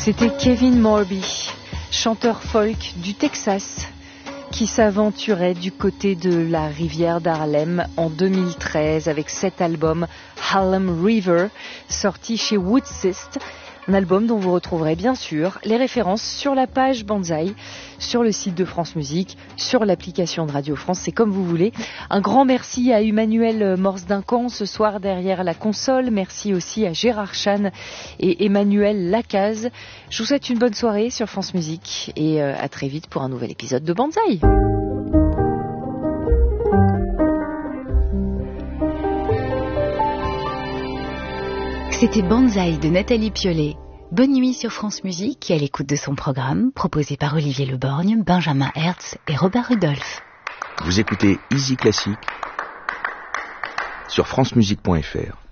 C'était Kevin Morby, chanteur folk du Texas, qui s'aventurait du côté de la rivière d'Harlem en 2013 avec cet album Harlem River, sorti chez Woodsist. Un album dont vous retrouverez bien sûr les références sur la page Banzai, sur le site de France Musique, sur l'application de Radio France, c'est comme vous voulez. Un grand merci à Emmanuel Morse-Duncan ce soir derrière la console. Merci aussi à Gérard Chan et Emmanuel Lacaze. Je vous souhaite une bonne soirée sur France Musique et à très vite pour un nouvel épisode de Banzai. C'était Banzai de Nathalie Piolet. Bonne nuit sur France Musique et à l'écoute de son programme, proposé par Olivier Leborgne, Benjamin Hertz et Robert Rudolph. Vous écoutez Easy Classique sur francemusique.fr.